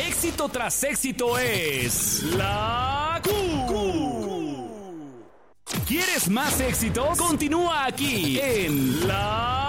Éxito tras éxito es la Q. ¿Quieres más éxitos? Continúa aquí en la